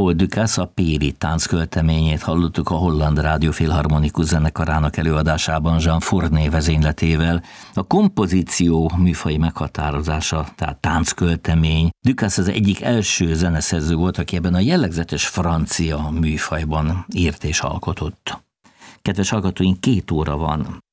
Paul Dukas a Péri tánckölteményét hallottuk a Holland Rádió Filharmonikus Zenekarának előadásában Jean Fournier vezényletével. A kompozíció műfaji meghatározása, tehát táncköltemény. Dukas az egyik első zeneszerző volt, aki ebben a jellegzetes francia műfajban írt és alkotott. Kedves hallgatóink, 2 óra van.